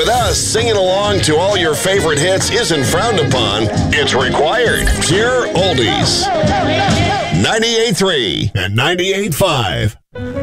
With us, singing along to all your favorite hits isn't frowned upon, it's required. Pure oldies. 98.3 and 98.5.